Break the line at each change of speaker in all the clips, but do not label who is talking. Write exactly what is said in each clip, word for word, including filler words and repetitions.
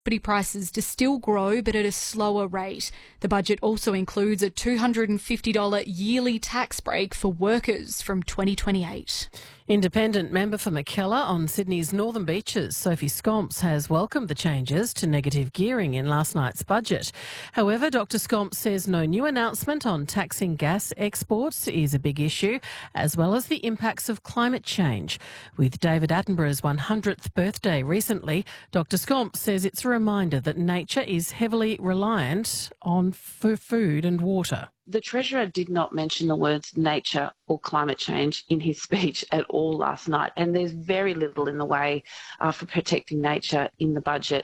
property prices to still grow, but at a slower rate. The budget also includes a two hundred fifty dollars yearly tax break for workers from twenty twenty-eight.
Independent member for Mackellar on Sydney's northern beaches, Sophie Scomps, has welcomed the changes to negative gearing in last night's budget. However, Doctor Scomps says no new announcement on taxing gas exports is a big issue, as well as the impacts of climate change. With David Attenborough's one hundredth birthday recently, Doctor Scomps says it's a reminder that nature is heavily reliant on for food and water.
The Treasurer did not mention the words nature or climate change in his speech at all last night, and there's very little in the way uh, for protecting nature in the budget.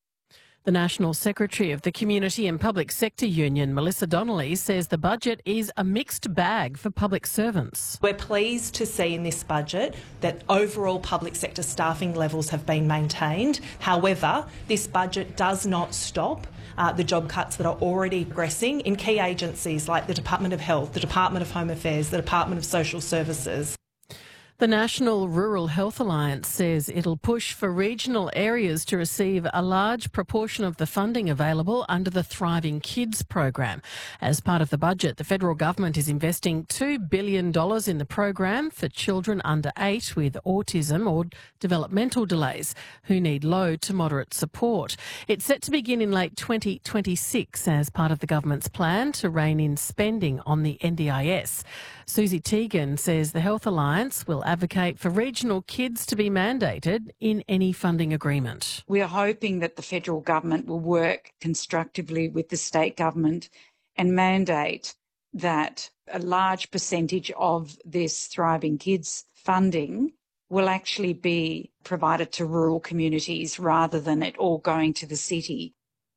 The National Secretary of the Community and Public Sector Union, Melissa Donnelly, says the budget is a mixed bag for public servants.
We're pleased to see in this budget that overall public sector staffing levels have been maintained. However, this budget does not stop Uh, the job cuts that are already progressing in key agencies like the Department of Health, the Department of Home Affairs, the Department of Social Services.
The National Rural Health Alliance says it'll push for regional areas to receive a large proportion of the funding available under the Thriving Kids program. As part of the budget, the federal government is investing two billion dollars in the program for children under eight with autism or developmental delays who need low to moderate support. It's set to begin in late twenty twenty-six as part of the government's plan to rein in spending on the N D I S. Susie Teagan says the Health Alliance will advocate for regional kids to be mandated in any funding agreement.
We are hoping that the federal government will work constructively with the state government and mandate that a large percentage of this Thriving Kids funding will actually be provided to rural communities rather than it all going to the city.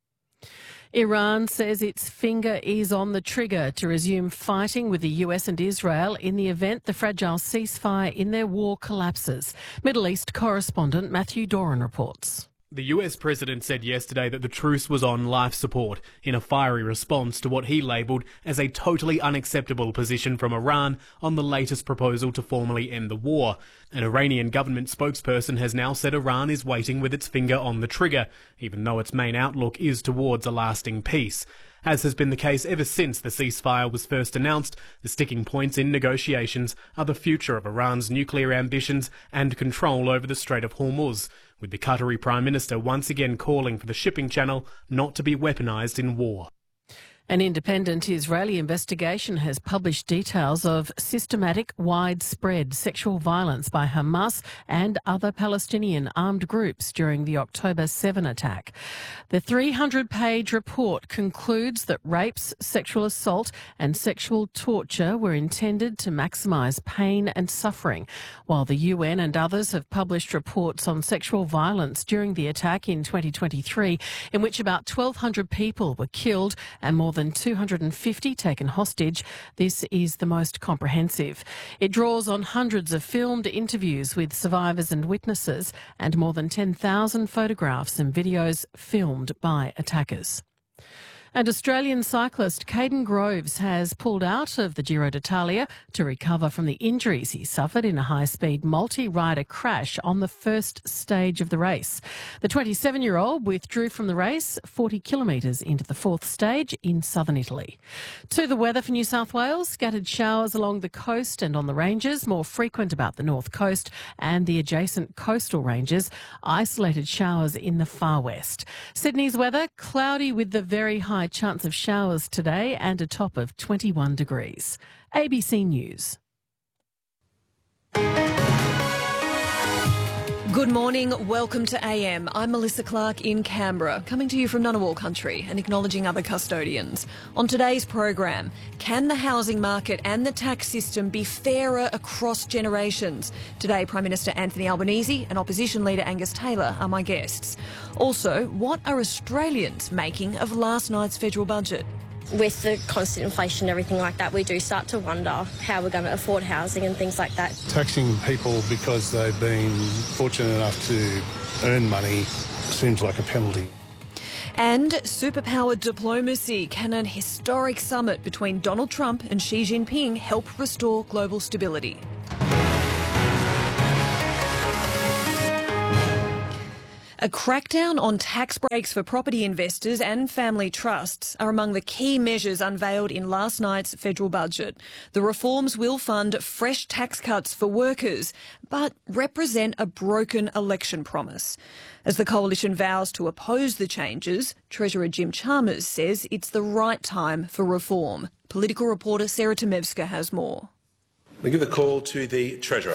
Iran says its finger is on the trigger to resume fighting with the U S and Israel in the event the fragile ceasefire in their war collapses. Middle East correspondent Matthew Doran reports.
The U S president said yesterday that the truce was on life support in a fiery response to what he labelled as a totally unacceptable position from Iran on the latest proposal to formally end the war. An Iranian government spokesperson has now said Iran is waiting with its finger on the trigger, even though its main outlook is towards a lasting peace. As has been the case ever since the ceasefire was first announced, the sticking points in negotiations are the future of Iran's nuclear ambitions and control over the Strait of Hormuz, with the Qatari Prime Minister once again calling for the shipping channel not to be weaponised in war.
An independent Israeli investigation has published details of systematic, widespread sexual violence by Hamas and other Palestinian armed groups during the October seventh attack. The three hundred page report concludes that rapes, sexual assault and sexual torture were intended to maximise pain and suffering, while the U N and others have published reports on sexual violence during the attack in twenty twenty-three, in which about twelve hundred people were killed and more than two hundred fifty taken hostage. This is the most comprehensive. It draws on hundreds of filmed interviews with survivors and witnesses and more than ten thousand photographs and videos filmed by attackers. And Australian cyclist Caden Groves has pulled out of the Giro d'Italia to recover from the injuries he suffered in a high-speed multi-rider crash on the first stage of the race. The twenty-seven-year-old withdrew from the race forty kilometres into the fourth stage in southern Italy. To the weather for New South Wales, scattered showers along the coast and on the ranges, more frequent about the north coast and the adjacent coastal ranges, isolated showers in the far west. Sydney's weather, cloudy with the very high chance of showers today and a top of twenty-one degrees. A B C News.
Good morning, welcome to A M. I'm Melissa Clark in Canberra, coming to you from Ngunnawal country and acknowledging other custodians. On today's program, can the housing market and the tax system be fairer across generations? Today, Prime Minister Anthony Albanese and Opposition Leader Angus Taylor are my guests. Also, what are Australians making of last night's federal budget?
With the constant inflation and everything like that, we do start to wonder how we're going to afford housing and things like that.
Taxing people because they've been fortunate enough to earn money seems like a penalty.
And superpower diplomacy. Can an historic summit between Donald Trump and Xi Jinping help restore global stability? A crackdown on tax breaks for property investors and family trusts are among the key measures unveiled in last night's federal budget. The reforms will fund fresh tax cuts for workers, but represent a broken election promise. As the coalition vows to oppose the changes, Treasurer Jim Chalmers says it's the right time for reform. Political reporter Sarah Temevska has more.
We give the call to the Treasurer.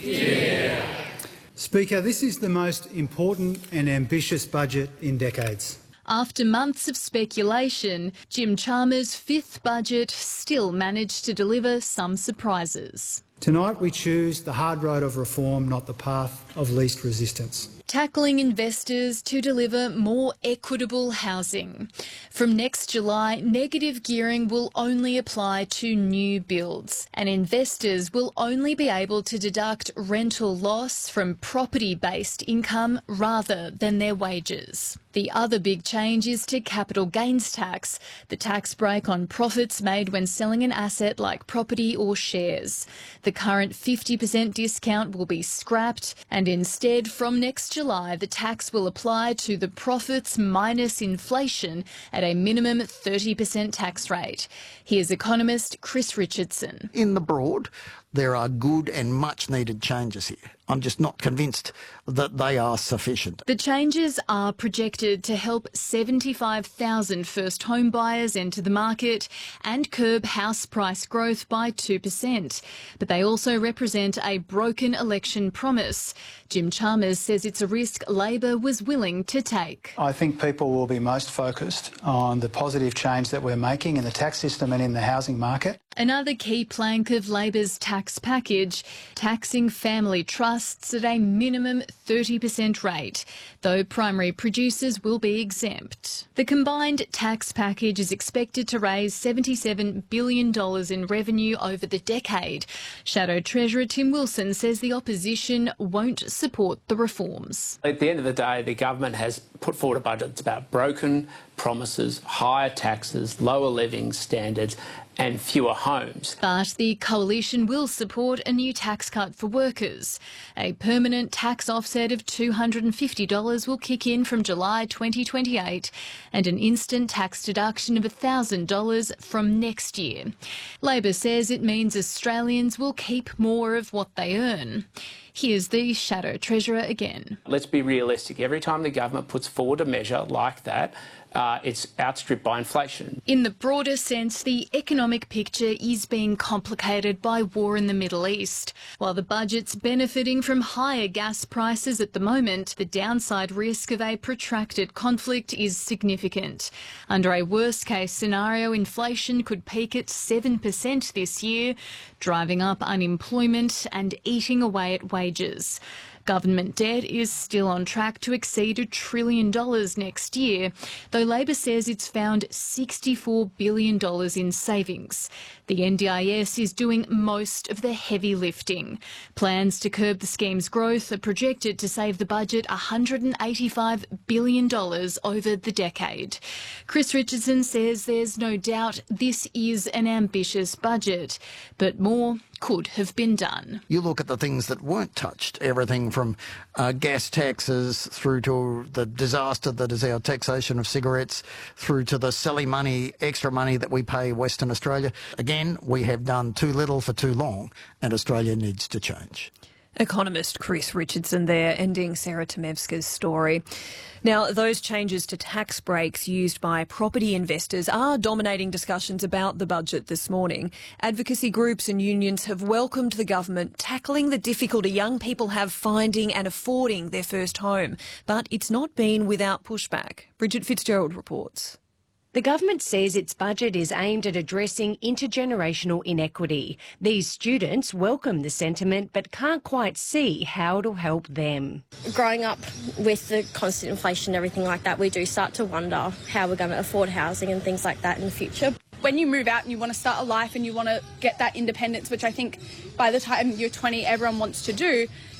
Yeah. Speaker, this is the most important and ambitious budget in decades.
After months of speculation, Jim Chalmers' fifth budget still managed to deliver some surprises.
Tonight we choose the hard road of reform, not the path of least resistance.
Tackling investors to deliver more equitable housing. From next July, negative gearing will only apply to new builds, and investors will only be able to deduct rental loss from property-based income rather than their wages. The other big change is to capital gains tax, the tax break on profits made when selling an asset like property or shares. The current fifty percent discount will be scrapped, and instead, from next July, the tax will apply to the profits minus inflation at a minimum thirty percent tax rate. Here's economist Chris Richardson.
In the broad, there are good and much needed changes here. I'm just not convinced that they are sufficient.
The changes are projected to help seventy-five thousand first home buyers enter the market and curb house price growth by two percent. But they also represent a broken election promise. Jim Chalmers says it's a risk Labor was willing to take.
I think people will be most focused on the positive change that we're making in the tax system and in the housing market.
Another key plank of Labor's tax package, taxing family trusts at a minimum thirty percent rate, though primary producers will be exempt. The combined tax package is expected to raise seventy-seven billion dollars in revenue over the decade. Shadow Treasurer Tim Wilson says the opposition won't support the reforms.
At the end of the day, the government has put forward a budget that's about broken promises, higher taxes, lower living standards and fewer homes.
But the coalition will support a new tax cut for workers. A permanent tax offset of two hundred fifty dollars will kick in from July twenty twenty-eight and an instant tax deduction of one thousand dollars from next year. Labor says it means Australians will keep more of what they earn. Here's the Shadow Treasurer again.
Let's be realistic. Every time the government puts forward a measure like that, Uh, it's outstripped by inflation.
In the broader sense, the economic picture is being complicated by war in the Middle East. While the budget's benefiting from higher gas prices at the moment, the downside risk of a protracted conflict is significant. Under a worst-case scenario, inflation could peak at seven percent this year, driving up unemployment and eating away at wages. Government debt is still on track to exceed a trillion dollars next year, though Labor says it's found sixty-four billion dollars in savings. The N D I S is doing most of the heavy lifting. Plans to curb the scheme's growth are projected to save the budget one hundred eighty-five billion dollars over the decade. Chris Richardson says there's no doubt this is an ambitious budget, but more could have been done.
You look at the things that weren't touched, everything from uh, gas taxes through to the disaster that is our taxation of cigarettes, through to the silly money, extra money that we pay Western Australia. Again, we have done too little for too long, and Australia needs to change.
Economist Chris Richardson there, ending Sarah Temevska's story. Now, those changes to tax breaks used by property investors are dominating discussions about the budget this morning. Advocacy groups and unions have welcomed the government tackling the difficulty young people have finding and affording their first home. But it's not been without pushback. Bridget Fitzgerald reports.
The government says its budget is aimed at addressing intergenerational inequity. These students welcome the sentiment but can't quite see how it'll help them.
Growing up with the constant inflation and everything like that, we do start to wonder how we're going to afford housing and things like that in the future.
When you move out and you want to start a life and you want to get that independence, which I think by the time you're twenty everyone wants to do,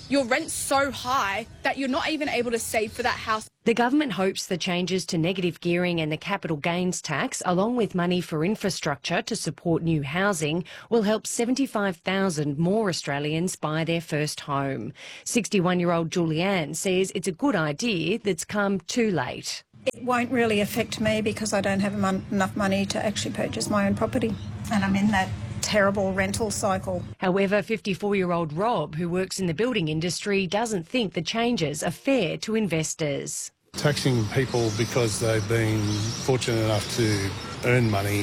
your rent's so high that you're not even able to save for that house.
The government hopes the changes to negative gearing and the capital gains tax, along with money for infrastructure to support new housing, will help seventy-five thousand more Australians buy their first home. sixty-one-year-old Julianne says it's a good idea that's come too late.
It won't really affect me because I don't have mon- enough money to actually purchase my own property, and I'm in that terrible rental cycle.
However, fifty-four-year-old Rob, who works in the building industry, doesn't think the changes are fair to investors.
Taxing people because they've been fortunate enough to earn money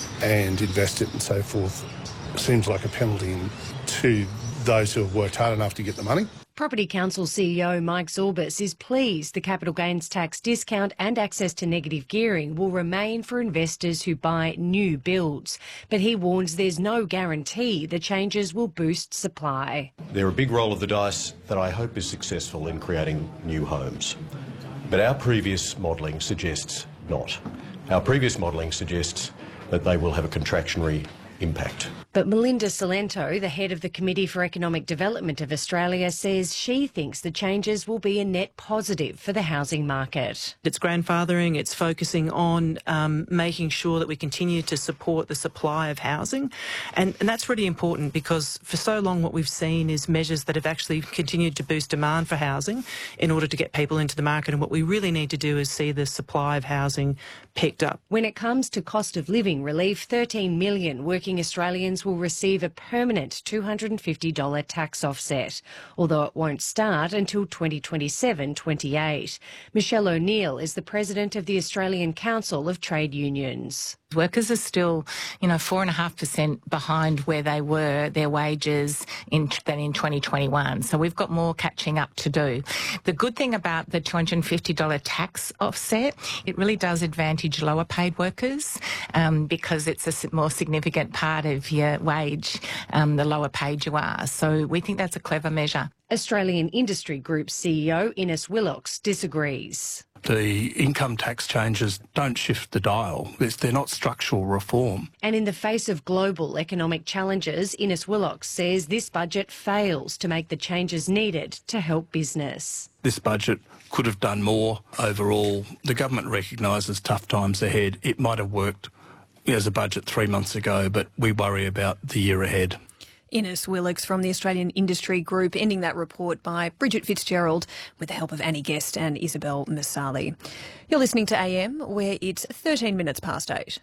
and invest it and so forth seems like a penalty to those who have worked hard enough to get the money.
Property Council C E O Mike Zorbas is pleased the capital gains tax discount and access to negative gearing will remain for investors who buy new builds. But he warns there's no guarantee the changes will boost supply.
They're a big roll of the dice that I hope is successful in creating new homes. But our previous modelling suggests not. Our previous modelling suggests that they will have a contractionary impact.
But Melinda Salento, the head of the Committee for Economic Development of Australia, says she thinks the changes will be a net positive for the housing market.
It's grandfathering, it's focusing on um, making sure that we continue to support the supply of housing. And, and that's really important because for so long what we've seen is measures that have actually continued to boost demand for housing in order to get people into the market. And what we really need to do is see the supply of housing picked up.
When it comes to cost of living relief, thirteen million working Australians will receive a permanent two hundred fifty dollars tax offset, although it won't start until twenty twenty-seven twenty-eight. Michelle O'Neill is the president of the Australian Council of Trade Unions.
Workers are still, you know, four and a half percent behind where they were, their wages in than in twenty twenty-one. So we've got more catching up to do. The good thing about the two hundred fifty dollars tax offset, it really does advantage lower paid workers um, because it's a more significant part of your wage, um, the lower paid you are. So we think that's a clever measure.
Australian Industry Group C E O Innes Willox disagrees.
The income tax changes don't shift the dial. It's, they're not structural reform.
And in the face of global economic challenges, Innes Willox says this budget fails to make the changes needed to help business.
This budget could have done more overall. The government recognises tough times ahead. It might have worked as a budget three months ago, but we worry about the year ahead.
Innes Willox from the Australian Industry Group, ending that report by Bridget Fitzgerald with the help of Annie Guest and Isabel Masali. You're listening to A M, where it's thirteen minutes past eight.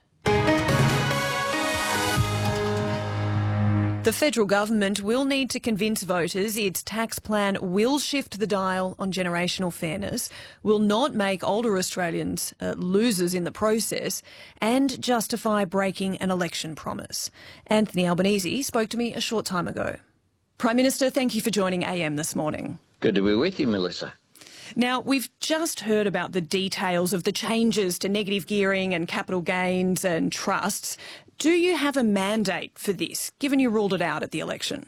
The federal government will need to convince voters its tax plan will shift the dial on generational fairness, will not make older Australians uh, losers in the process, and justify breaking an election promise. Anthony Albanese spoke to me a short time ago. Prime Minister, thank you for joining A M this morning.
Good to be with you, Melissa.
Now, we've just heard about the details of the changes to negative gearing and capital gains and trusts. Do you have a mandate for this, given you ruled it out at the election?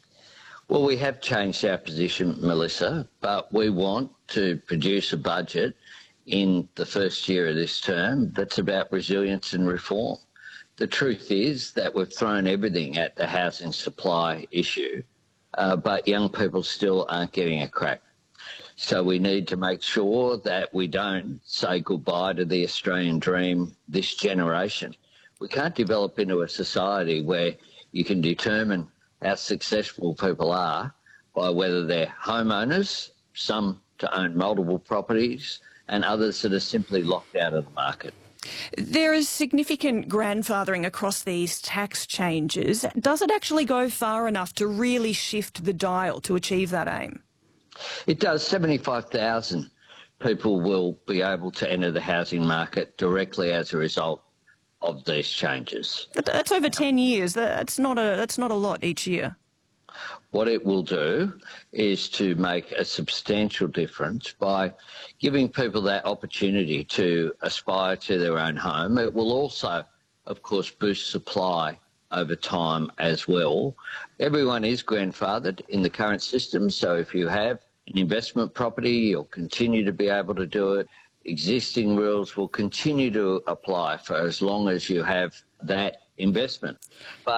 Well, we have changed our position, Melissa, but we want to produce a budget in the first year of this term that's about resilience and reform. The truth is that we've thrown everything at the housing supply issue, uh, but young people still aren't getting a crack. So we need to make sure that we don't say goodbye to the Australian dream this generation. We can't develop into a society where you can determine how successful people are by whether they're homeowners, some to own multiple properties, and others that are simply locked out of the market.
There is significant grandfathering across these tax changes. Does it actually go far enough to really shift the dial to achieve that aim?
It does. seventy-five thousand people will be able to enter the housing market directly as a result of these changes.
That's over ten years. That's not a that's not a lot each year.
What it will do is to make a substantial difference by giving people that opportunity to aspire to their own home. It will also, of course, boost supply over time as well. Everyone is grandfathered in the current system, so if you have an investment property, you'll continue to be able to do it. Existing rules will continue to apply for as long as you have that investment. But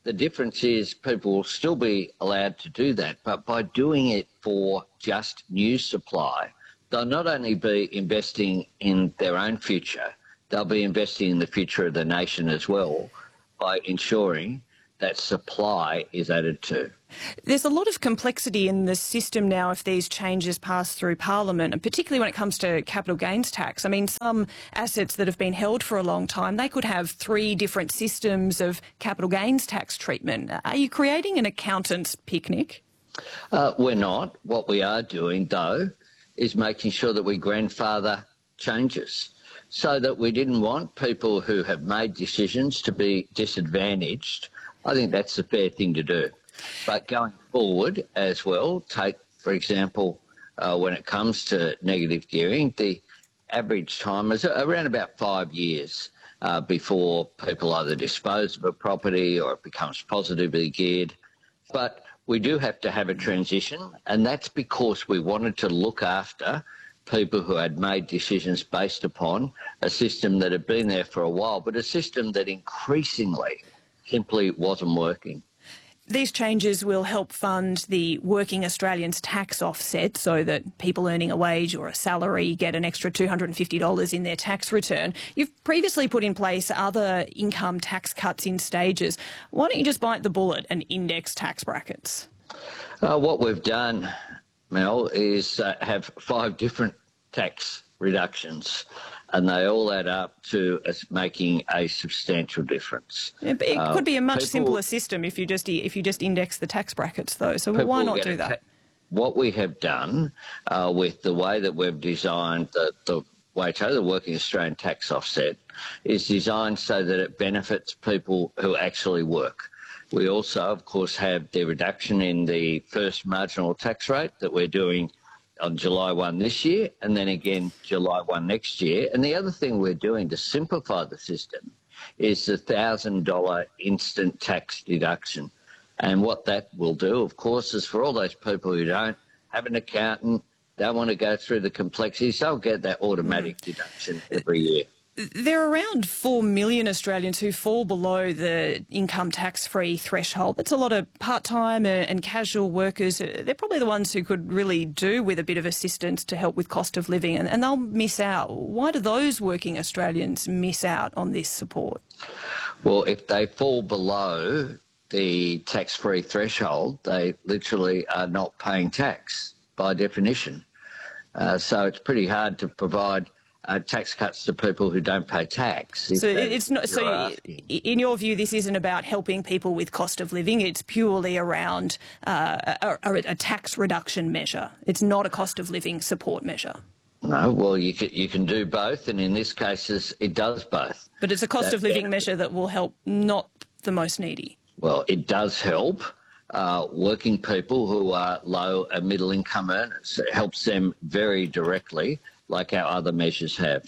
the difference is people will still be allowed to do that, but by doing it for just new supply, they'll not only be investing in their own future, they'll be investing in the future of the nation as well by ensuring that supply is added to.
There's a lot of complexity in the system now if these changes pass through Parliament, and particularly when it comes to capital gains tax. I mean, some assets that have been held for a long time, they could have three different systems of capital gains tax treatment. Are you creating an accountant's picnic?
Uh, we're not. What we are doing, though, is making sure that we grandfather changes so that we didn't want people who have made decisions to be disadvantaged. I think that's the fair thing to do. But going forward as well, take, for example, uh, when it comes to negative gearing, the average time is around about five years uh, before people either dispose of a property or it becomes positively geared. But we do have to have a transition, and that's because we wanted to look after people who had made decisions based upon a system that had been there for a while, but a system that increasingly simply wasn't working.
These changes will help fund the Working Australians tax offset so that people earning a wage or a salary get an extra two hundred fifty dollars in their tax return. You've previously put in place other income tax cuts in stages. Why don't you just bite the bullet and index tax brackets?
Uh, what we've done, Mel, is uh, have five different tax reductions, and they all add up to us making a substantial difference.
Yeah, but it uh, could be a much
people,
simpler system if you just if you just index the tax brackets, though. So why not do that?
Ta- what we have done uh, with the way that we've designed the, the WATO, the Working Australian Tax Offset, is designed so that it benefits people who actually work. We also, of course, have the reduction in the first marginal tax rate that we're doing on July first this year, and then again July first next year. And the other thing we're doing to simplify the system is the one thousand dollars instant tax deduction. And what that will do, of course, is for all those people who don't have an accountant, don't want to go through the complexities, they'll get that automatic mm. deduction every year.
There are around four million Australians who fall below the income tax-free threshold. That's a lot of part-time and casual workers. They're probably the ones who could really do with a bit of assistance to help with cost of living, and, and they'll miss out. Why do those working Australians miss out on this support?
Well, if they fall below the tax-free threshold, they literally are not paying tax by definition. Uh, so it's pretty hard to provide Uh, tax cuts to people who don't pay tax.
So it's not. So, in your view, this isn't about helping people with cost of living. It's purely around uh, a, a, a tax reduction measure. It's not a cost of living support measure.
No, well, you can you can do both, and in this case, it does both.
But it's a cost that, of living measure that will help not the most needy.
Well, it does help uh, working people who are low and middle income earners. It helps them very directly, like our other measures have.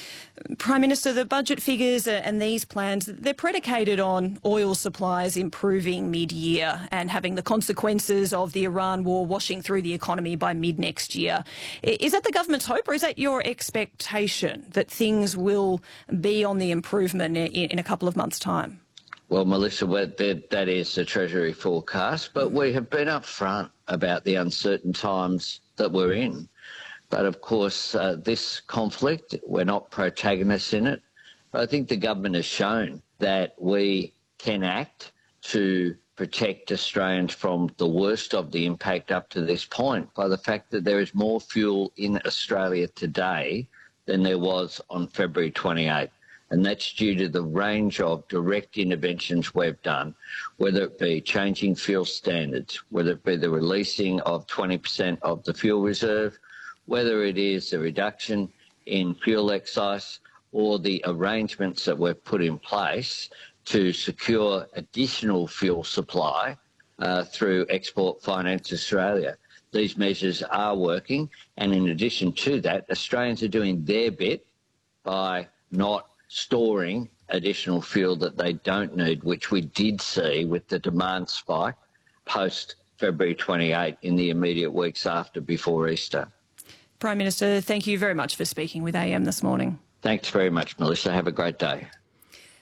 Prime Minister, the budget figures and these plans, they're predicated on oil supplies improving mid-year and having the consequences of the Iran war washing through the economy by mid-next year. Is that the government's hope, or is that your expectation that things will be on the improvement in a couple of months' time?
Well, Melissa, that is the Treasury forecast, but we have been upfront about the uncertain times that we're in. But, of course, uh, this conflict, we're not protagonists in it. But I think the government has shown that we can act to protect Australians from the worst of the impact up to this point by the fact that there is more fuel in Australia today than there was on February twenty-eighth. And that's due to the range of direct interventions we've done, whether it be changing fuel standards, whether it be the releasing of twenty percent of the fuel reserve, whether it is a reduction in fuel excise or the arrangements that we've put in place to secure additional fuel supply uh, through Export Finance Australia. These measures are working, and in addition to that, Australians are doing their bit by not storing additional fuel that they don't need, which we did see with the demand spike post February twenty-eighth in the immediate weeks after, before Easter.
Prime Minister, thank you very much for speaking with A M this morning.
Thanks very much, Melissa. Have a great day.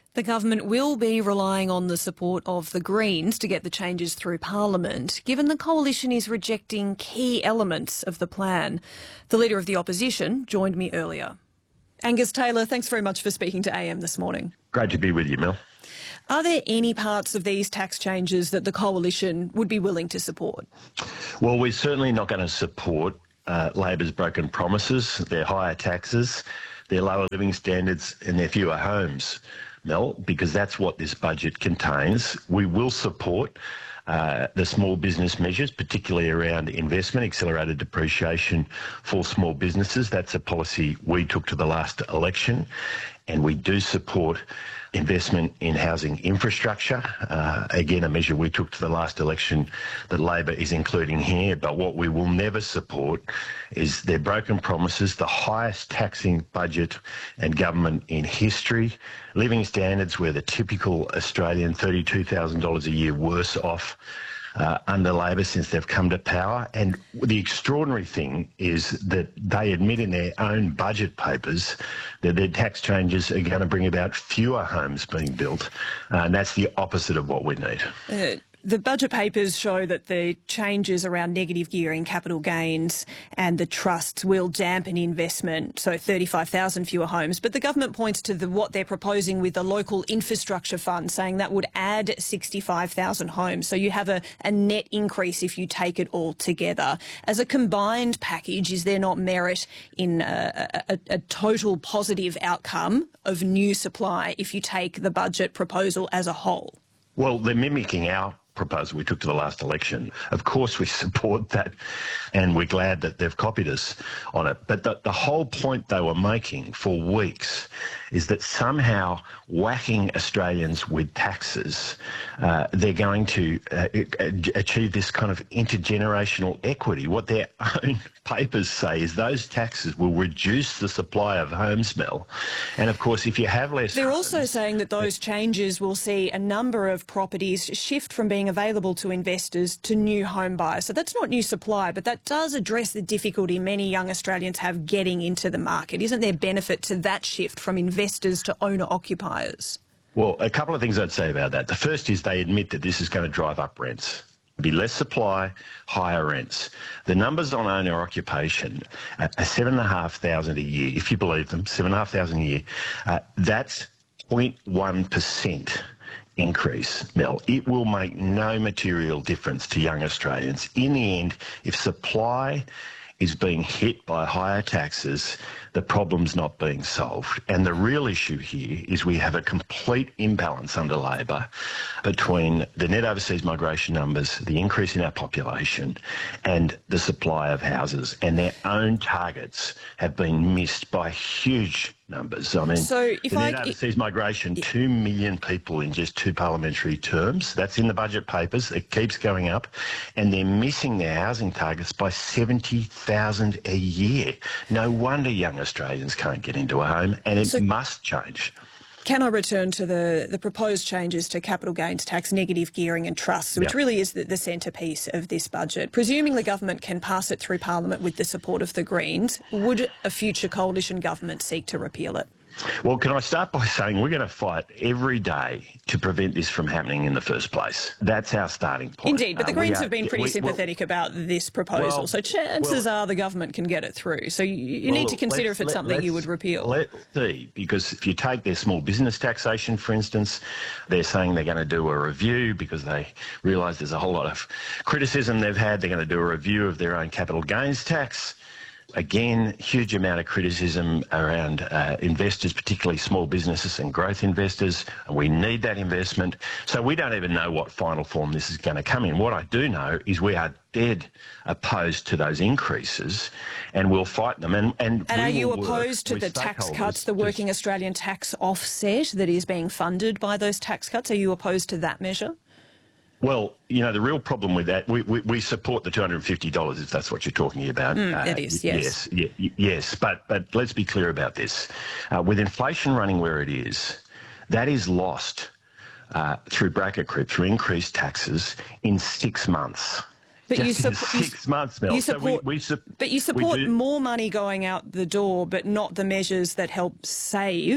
The government will be relying on the support of the Greens to get the changes through Parliament, given the coalition is rejecting key elements of the plan. The Leader of the Opposition joined me earlier. Angus Taylor, thanks very much for speaking to A M this morning.
Great to be with you, Mel.
Are there any parts of these tax changes that the coalition would be willing to support?
Well, we're certainly not going to support uh, Labor's broken promises, their higher taxes, their lower living standards and their fewer homes, Mel, because that's what this budget contains. We will support uh, the small business measures, particularly around investment, accelerated depreciation for small businesses. That's a policy we took to the last election, and we do support investment in housing infrastructure. Uh, again, a measure we took to the last election that Labor is including here. But what we will never support is their broken promises, the highest taxing budget and government in history, living standards where the typical Australian thirty-two thousand dollars a year worse off Uh, under Labor since they've come to power. And the extraordinary thing is that they admit in their own budget papers that their tax changes are going to bring about fewer homes being built. Uh, and that's the opposite of what we need.
Uh, the budget papers show that the changes around negative gearing, capital gains and the trusts will dampen investment, so thirty-five thousand fewer homes. But the government points to the, what they're proposing with the local infrastructure fund, saying that would add sixty-five thousand homes. So you have a, a net increase if you take it all together. As a combined package, is there not merit in a, a, a total positive outcome of new supply if you take the budget proposal as a whole?
Well, they're mimicking our proposal we took to the last election. Of course we support that, and we're glad that they've copied us on it. But the, the whole point they were making for weeks is that somehow whacking Australians with taxes, uh, they're going to uh, achieve this kind of intergenerational equity. What their own papers say is those taxes will reduce the supply of homes, Mel. And of course, if you have less...
They're
homes,
also saying that those changes will see a number of properties shift from being available to investors to new home buyers. So that's not new supply, but that does address the difficulty many young Australians have getting into the market. Isn't there benefit to that shift from investors to owner-occupiers?
Well, a couple of things I'd say about that. The first is they admit that this is going to drive up rents. Be less supply, higher rents. The numbers on owner occupation are seven and a half thousand a year, if you believe them, seven and a half thousand a year. Uh, that's zero point one percent increase, Mel. It will make no material difference to young Australians. In the end, if supply is being hit by higher taxes, the problem's not being solved. And the real issue here is we have a complete imbalance under Labor between the net overseas migration numbers, the increase in our population, and the supply of houses. And their own targets have been missed by huge numbers. I mean,
so if
the net
I,
overseas migration, two million people in just two parliamentary terms. That's in the budget papers. It keeps going up. And they're missing their housing targets by seventy thousand a year. No wonder young Australians can't get into a home, and it
so,
must change.
Can I return to the, the proposed changes to capital gains tax, negative gearing and trusts, which
yep.
really is the, the centrepiece of this budget? Presuming the government can pass it through Parliament with the support of the Greens, would a future coalition government seek to repeal it?
Well, can I start by saying we're going to fight every day to prevent this from happening in the first place. That's our starting point.
Indeed, but the
uh,
Greens
are,
have been pretty
we,
sympathetic well, about this proposal,
well,
so chances
well,
are the government can get it through. So you, you
well,
need to consider if it's
let,
something you would repeal.
Let's see, because if you take their small business taxation, for instance, they're saying they're going to do a review because they realise there's a whole lot of criticism they've had. They're going to do a review of their own capital gains tax. Again, huge amount of criticism around uh, investors, particularly small businesses and growth investors. And we need that investment. So we don't even know what final form this is going to come in. What I do know is we are dead opposed to those increases, and we'll fight them. And, and,
and are you opposed to the tax cuts, the Working Australian tax offset that is being funded by those tax cuts? Are you opposed to that measure?
Well, you know, the real problem with that, we, we, we support the two hundred fifty dollars if that's what you're talking about.
Mm,
uh,
it is, yes.
Yes, yeah, yes, but, but let's be clear about this. Uh, with inflation running where it is, that is lost uh, through bracket creep, through increased taxes in six months.
But
Just
you,
in
su-
six you, months, Mel.
You support,
so we, we su-
but you support
do-
more money going out the door, but not the measures that help save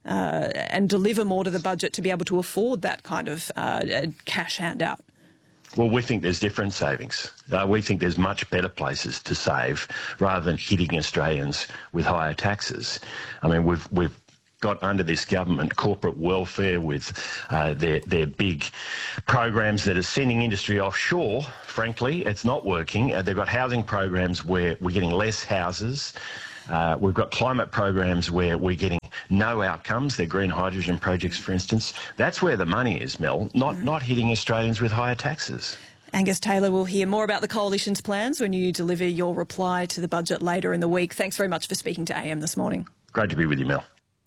uh, and deliver more to the budget to be able to afford that kind of uh, cash handout?
Well, we think there's different savings. Uh, we think there's much better places to save rather than hitting Australians with higher taxes. I mean, we've we've got under this government corporate welfare with uh, their their big programs that are sending industry offshore. Frankly, it's not working. Uh, they've got housing programs where we're getting less houses. Uh, we've got climate programs where we're getting no outcomes. They're green hydrogen projects, for instance. That's where the money is, Mel, not, mm. not hitting Australians with higher taxes.
Angus Taylor will hear more about the Coalition's plans when you deliver your reply to the budget later in the week. Thanks very much for speaking to A M this morning.
Great to be with you, Mel.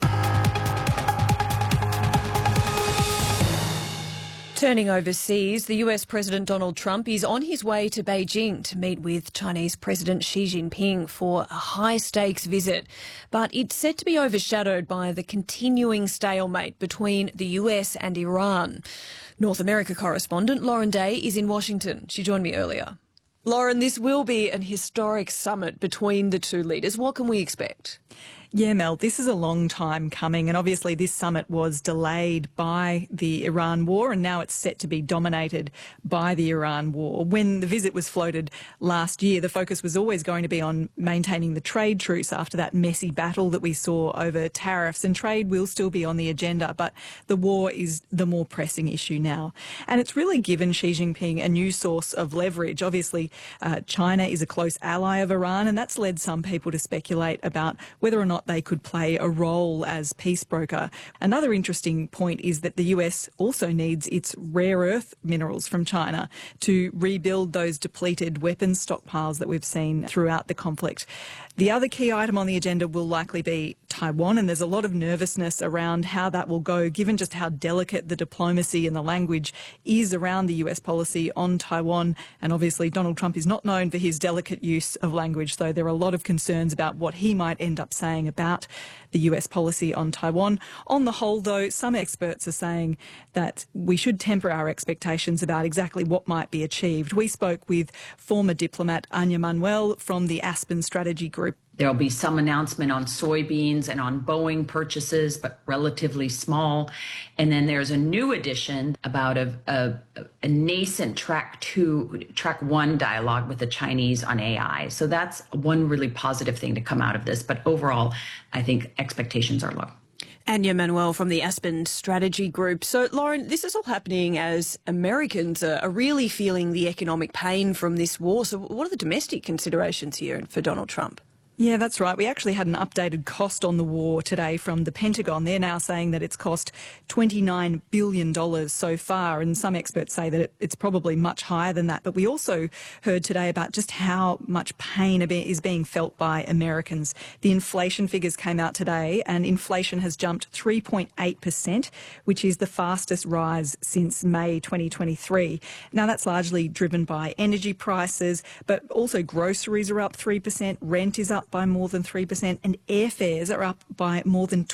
Turning overseas, the U S President Donald Trump is on his way to Beijing to meet with Chinese President Xi Jinping for a high-stakes visit. But it's set to be overshadowed by the continuing stalemate between the U S and Iran. North America correspondent Lauren Day is in Washington. She joined me earlier. Lauren, this will be an historic summit between the two leaders. What can we expect?
Yeah, Mel, this is a long time coming, and obviously this summit was delayed by the Iran war, and now it's set to be dominated by the Iran war. When the visit was floated last year, the focus was always going to be on maintaining the trade truce after that messy battle that we saw over tariffs, and trade will still be on the agenda, but the war is the more pressing issue now. And it's really given Xi Jinping a new source of leverage. Obviously, uh, China is a close ally of Iran, and that's led some people to speculate about whether or not they could play a role as peace broker. Another interesting point is that the U S also needs its rare earth minerals from China to rebuild those depleted weapons stockpiles that we've seen throughout the conflict. The other key item on the agenda will likely be Taiwan, and there's a lot of nervousness around how that will go, given just how delicate the diplomacy and the language is around the U S policy on Taiwan. And obviously Donald Trump is not known for his delicate use of language, so there are a lot of concerns about what he might end up saying about the U S policy on Taiwan. On the whole, though, some experts are saying that we should temper our expectations about exactly what might be achieved. We spoke with former diplomat Anya Manuel from the Aspen Strategy Group.
There'll be some announcement on soybeans and on Boeing purchases, but relatively small. And then there's a new addition about a, a, a nascent track two, track one dialogue with the Chinese on A I. So that's one really positive thing to come out of this. But overall, I think expectations are low.
Anya Manuel from the Aspen Strategy Group. So, Lauren, this is all happening as Americans are, are really feeling the economic pain from this war. So what are the domestic considerations here for Donald Trump?
Yeah, that's right. We actually had an updated cost on the war today from the Pentagon. They're now saying that it's cost twenty-nine billion dollars so far, and some experts say that it, it's probably much higher than that. But we also heard today about just how much pain is being felt by Americans. The inflation figures came out today, and inflation has jumped three point eight percent, which is the fastest rise since May twenty twenty-three. Now, that's largely driven by energy prices, but also groceries are up three percent, rent is up by more than three percent, and airfares are up by more than